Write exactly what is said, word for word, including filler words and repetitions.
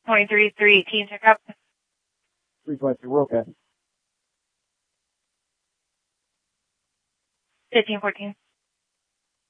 twenty-three three eighteen, check up. three twenty-three, we're okay. fifteen fourteen.